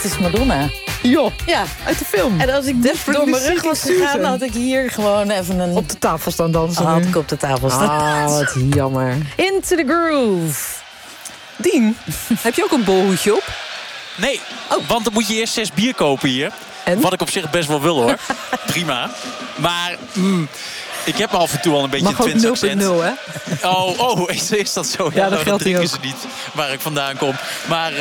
Het is Madonna. Joh, Ja. uit de film. En als ik niet door mijn rug was gegaan, had ik hier gewoon even een... Op de tafel staan dansen. had ik op de tafel staan. Ah, wat jammer. Into the groove. Dien, heb je ook een bolhoedje op? Nee, want dan moet je eerst 6 bier kopen hier. En? Wat ik op zich best wel wil, hoor. Prima. Maar ik heb af en toe al een beetje Mag een ook 0.0, Twents accent. hè? Oh, is dat zo? Ja, dat geldt drinken hier ze niet waar ik vandaan kom. Maar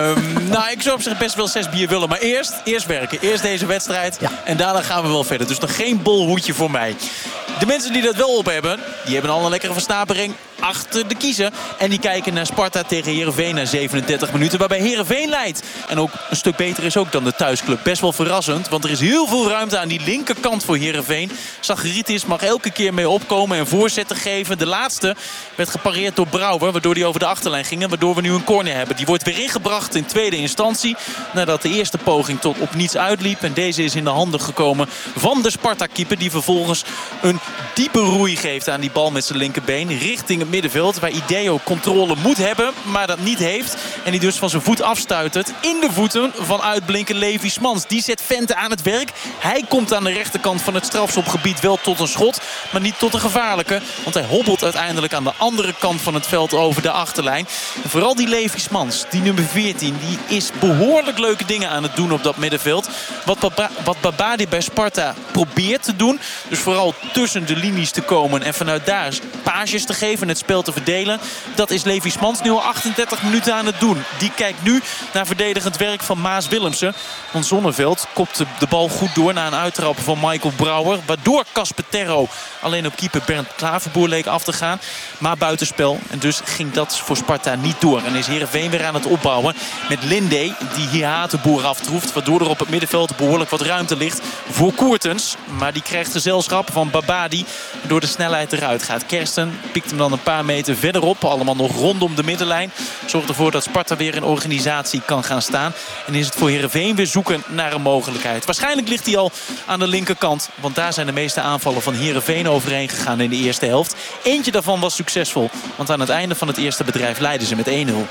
ik zou op zich best wel 6 bier willen. Maar eerst werken. Eerst deze wedstrijd. Ja. En daarna gaan we wel verder. Dus nog geen bolhoedje voor mij. De mensen die dat wel op hebben, die hebben al een lekkere versnapering achter de kiezen. En die kijken naar Sparta tegen Heerenveen na 37 minuten. Waarbij Heerenveen leidt. En ook een stuk beter is ook dan de thuisclub. Best wel verrassend. Want er is heel veel ruimte aan die linkerkant voor Heerenveen. Zacharitis mag elke keer mee opkomen en voorzetten geven. De laatste werd gepareerd door Brouwer. Waardoor die over de achterlijn ging. Waardoor we nu een corner hebben. Die wordt weer ingebracht in tweede instantie. Nadat de eerste poging tot op niets uitliep. En deze is in de handen gekomen van de Sparta-keeper. Die vervolgens een diepe roei geeft aan die bal met zijn linkerbeen. Richting het middenveld. Waar Ideo controle moet hebben. Maar dat niet heeft. En die dus van zijn voet afstuitert. In de voeten van uitblinker Levi Smans. Die zet Vente aan het werk. Hij komt aan de rechterkant van het strafschopgebied wel tot een schot. Maar niet tot een gevaarlijke. Want hij hobbelt uiteindelijk aan de andere kant van het veld over de achterlijn. En vooral die Levi Smans, die nummer 14, die is behoorlijk leuke dingen aan het doen op dat middenveld. Wat Babadi bij Sparta probeert te doen. Dus vooral tussen de linies te komen en vanuit daar paasjes te geven en het spel te verdelen. Dat is Levi Smans nu al 38 minuten aan het doen. Die kijkt nu naar verdedigend werk van Maas Willemsen. Want Zonneveld kopt de bal goed door na een uittrap van Michael Brouwer. Waardoor Casper Terro alleen op keeper Bernd Klaverboer leek af te gaan. Maar buitenspel. En dus ging dat voor Sparta niet door. En is Heerenveen weer aan het opbouwen met Linde, die hier Hatenboer aftroeft. Waardoor er op het middenveld behoorlijk wat ruimte ligt voor Koertens. Maar die krijgt gezelschap van Babadi. Door de snelheid eruit gaat. Kersten pikt hem dan een paar meter verderop. Allemaal nog rondom de middenlijn. Zorgt ervoor dat Sparta weer in organisatie kan gaan staan. En is het voor Heerenveen weer zoeken naar een mogelijkheid. Waarschijnlijk ligt hij al aan de linkerkant. Want daar zijn de meeste aanvallen van Heerenveen overheen gegaan in de eerste helft. Eentje daarvan was succesvol. Want aan het einde van het eerste bedrijf leidden ze met 1-0.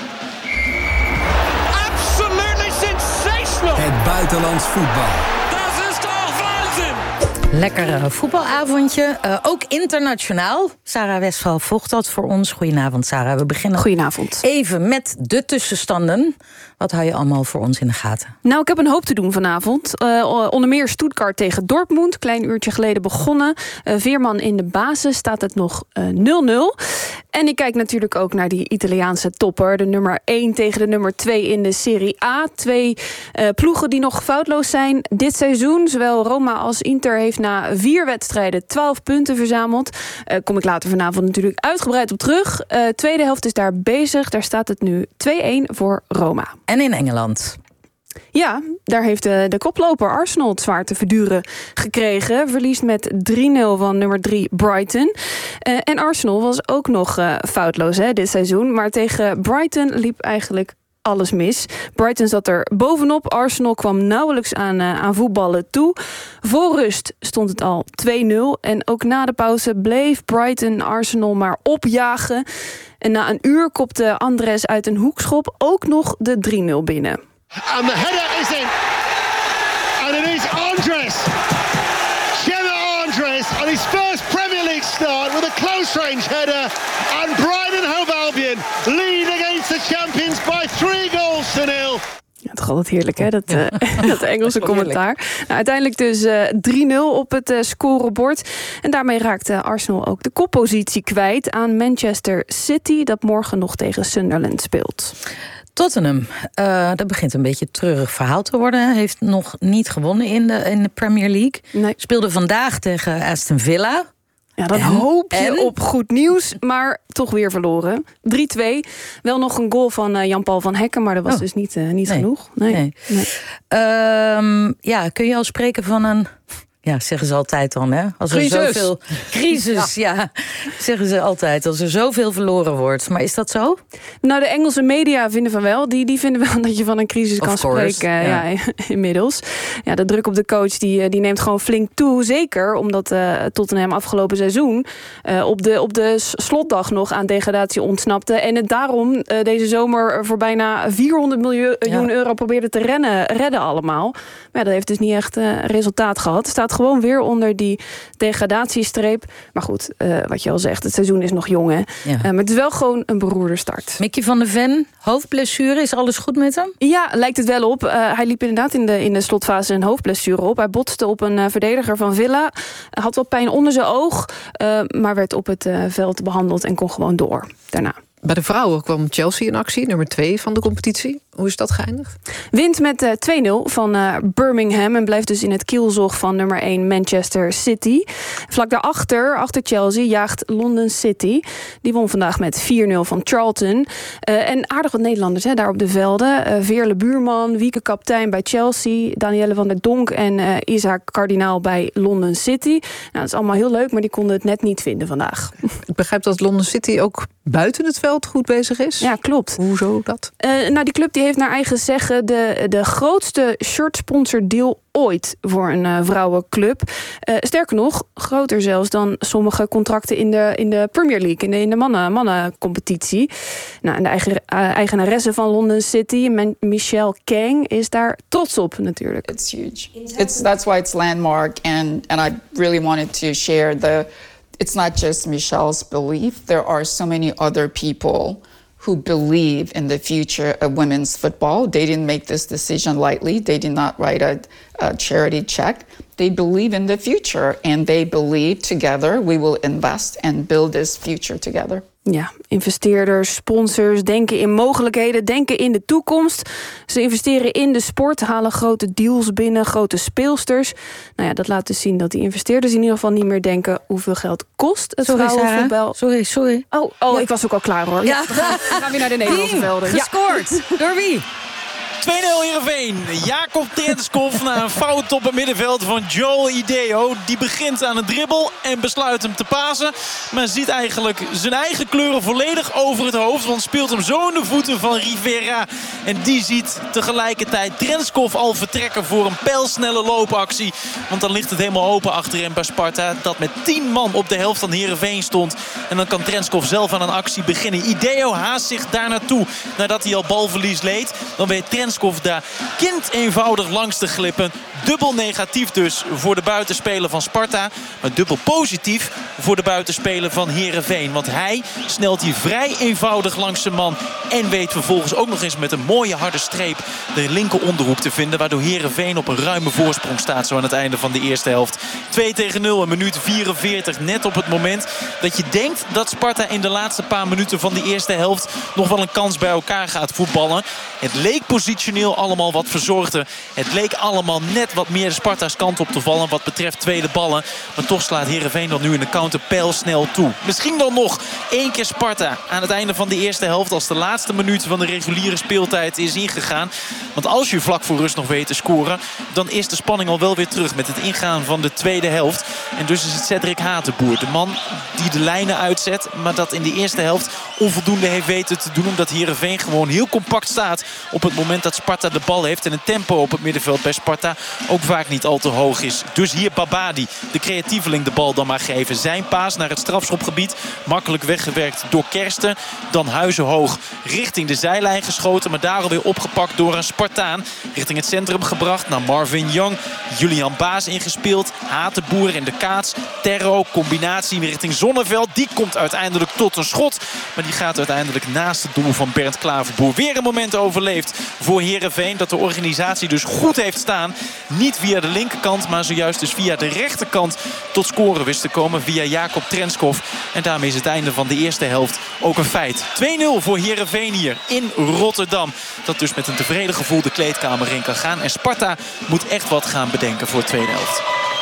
Absolutely sensational. Het buitenlands voetbal. Lekker voetbalavondje. Ook internationaal. Sarah Westphal volgt dat voor ons. Goedenavond, Sarah. We beginnen Goedenavond. Even met de tussenstanden. Wat hou je allemaal voor ons in de gaten? Nou, ik heb een hoop te doen vanavond. Onder meer Stuttgart tegen Dortmund. Klein uurtje geleden begonnen. Veerman in de basis staat het nog 0-0. En ik kijk natuurlijk ook naar die Italiaanse topper. De nummer 1 tegen de nummer 2 in de Serie A. 2 ploegen die nog foutloos zijn dit seizoen. Zowel Roma als Inter heeft na 4 wedstrijden 12 punten verzameld. Kom ik later vanavond natuurlijk uitgebreid op terug. Tweede helft is daar bezig. Daar staat het nu 2-1 voor Roma. En in Engeland? Ja, daar heeft de koploper Arsenal het zwaar te verduren gekregen. Verliest met 3-0 van nummer 3 Brighton. En Arsenal was ook nog foutloos dit seizoen. Maar tegen Brighton liep eigenlijk alles mis. Brighton zat er bovenop. Arsenal kwam nauwelijks aan voetballen toe. Voor rust stond het al 2-0. En ook na de pauze bleef Brighton Arsenal maar opjagen. En na een uur kopte Andres uit een hoekschop ook nog de 3-0 binnen. And the header is in. And it is Andres. Gemma Andres on his first Premier League start with a close range header. And Brighton Hove Albion lead against the champions by 3 goals to 0. Ja, toch altijd heerlijk, hè? Dat Engelse commentaar. Nou, uiteindelijk dus 3-0 op het scorebord. En daarmee raakte Arsenal ook de koppositie kwijt aan Manchester City, dat morgen nog tegen Sunderland speelt. Tottenham, dat begint een beetje een treurig verhaal te worden. Heeft nog niet gewonnen in de Premier League. Nee. Speelde vandaag tegen Aston Villa. Ja, dan hoop je op goed nieuws, maar toch weer verloren. 3-2. Wel nog een goal van Jan-Paul van Hekken, maar dat was dus niet genoeg. Nee. Ja, kun je al spreken van een Ja, zeggen ze altijd dan, hè? Als er Crisis. zoveel crisis, ja, zeggen ze altijd. Als er zoveel verloren wordt. Maar is dat zo? Nou, de Engelse media vinden van wel. Die vinden wel dat je van een crisis Of kan course, spreken. ja. Ja, inmiddels. Ja, de druk op de coach die neemt gewoon flink toe. Zeker omdat Tottenham afgelopen seizoen op de slotdag nog aan degradatie ontsnapte. En het daarom deze zomer voor bijna 400 miljoen euro probeerde te redden allemaal. Maar ja, dat heeft dus niet echt resultaat gehad. Staat gewoon weer onder die degradatiestreep. Maar goed, wat je al zegt, het seizoen is nog jong, hè? Ja. Maar het is wel gewoon een beroerde start. Mickey van der Ven, hoofdblessure. Is alles goed met hem? Ja, lijkt het wel op. Hij liep inderdaad in de slotfase een hoofdblessure op. Hij botste op een verdediger van Villa. Had wel pijn onder zijn oog. Maar werd op het veld behandeld en kon gewoon door daarna. Bij de vrouwen kwam Chelsea in actie, nummer 2 van de competitie. Hoe is dat geëindigd? Wint met 2-0 van Birmingham en blijft dus in het kielzog van nummer 1 Manchester City. Vlak daarachter, achter Chelsea, jaagt London City. Die won vandaag met 4-0 van Charlton. En aardig wat Nederlanders daar op de velden. Veerle Buurman, Wieke kaptein bij Chelsea, Danielle van der Donk en Isaac Kardinaal bij London City. Nou, dat is allemaal heel leuk, maar die konden het net niet vinden vandaag. Ik begrijp dat London City ook buiten het veld goed bezig is. Ja, klopt. Hoezo dat? Nou, die club die heeft naar eigen zeggen de grootste shirtsponsor-deal ooit voor een vrouwenclub. Sterker nog, groter zelfs dan sommige contracten in de Premier League, in de mannencompetitie. Nou, en de eigenaresse van London City, Michelle Kang, is daar trots op natuurlijk. It's huge. That's why it's landmark, and I really wanted to share it's not just Michelle's belief. There are so many other people who believe in the future of women's football. They didn't make this decision lightly. They did not write a charity check. They believe in the future, and they believe together we will invest and build this future together. Ja, investeerders, sponsors denken in mogelijkheden, denken in de toekomst. Ze investeren in de sport, halen grote deals binnen, grote speelsters. Nou ja, dat laat dus zien dat die investeerders in ieder geval niet meer denken hoeveel geld kost het vrouwenvoetbal. Sorry. Oh, ja. Ik was ook al klaar hoor. Ja. We gaan weer naar de Nederlandse velden. Gescoord. Door wie? 2-0 Heerenveen. Jacob Trenskov na een fout op het middenveld van Joel Ideo. Die begint aan een dribbel en besluit hem te pasen. Maar ziet eigenlijk zijn eigen kleuren volledig over het hoofd. Want speelt hem zo in de voeten van Rivera. En die ziet tegelijkertijd Trenskov al vertrekken voor een pijlsnelle loopactie. Want dan ligt het helemaal open achter hem bij Sparta. Dat met 10 man op de helft van Heerenveen stond. En dan kan Trenskov zelf aan een actie beginnen. Ideo haast zich daar naartoe nadat hij al balverlies leed. Dan weet Trenskov daar kind eenvoudig langs te glippen. Dubbel negatief dus voor de buitenspeler van Sparta. Maar dubbel positief voor de buitenspeler van Heerenveen. Want hij snelt hier vrij eenvoudig langs zijn man. En weet vervolgens ook nog eens met een mooie harde streep de linker onderhoek te vinden. Waardoor Heerenveen op een ruime voorsprong staat zo aan het einde van de eerste helft. 2-0, een minuut 44. Net op het moment dat je denkt dat Sparta in de laatste paar minuten van de eerste helft nog wel een kans bij elkaar gaat voetballen. Het leek positioneel allemaal wat verzorgder. Het leek allemaal net wat meer de Sparta's kant op te vallen wat betreft tweede ballen. Maar toch slaat Heerenveen dan nu in de counter pijlsnel toe. Misschien dan nog 1 keer Sparta aan het einde van de eerste helft als de laatste minuut van de reguliere speeltijd is ingegaan. Want als je vlak voor rust nog weet te scoren, dan is de spanning al wel weer terug met het ingaan van de tweede helft. En dus is het Cedric Hatenboer, de man die de lijnen uitzet, maar dat in de eerste helft onvoldoende heeft weten te doen, omdat Heerenveen gewoon heel compact staat op het moment dat Sparta de bal heeft. En het tempo op het middenveld bij Sparta ook vaak niet al te hoog is. Dus hier Babadi, de creatieveling, de bal dan maar geven. Zijn paas naar het strafschopgebied. Makkelijk weggewerkt door Kersten. Dan Huizenhoog richting de zijlijn geschoten. Maar daar alweer opgepakt door een Spartaan. Richting het centrum gebracht naar Marvin Young. Julian Baas ingespeeld. Hatenboer in de kaats. Terro, combinatie richting Zonneveld. Die komt uiteindelijk tot een schot. Maar die gaat uiteindelijk naast het doel van Bernd Klaverboer. Weer een moment overleefd voor Heerenveen. Dat de organisatie dus goed heeft staan. Niet via de linkerkant, maar zojuist dus via de rechterkant tot scoren wist te komen via Jacob Trenskov. En daarmee is het einde van de eerste helft ook een feit. 2-0 voor Heerenveen hier in Rotterdam. Dat dus met een tevreden gevoel de kleedkamer in kan gaan. En Sparta moet echt wat gaan bedenken voor de tweede helft.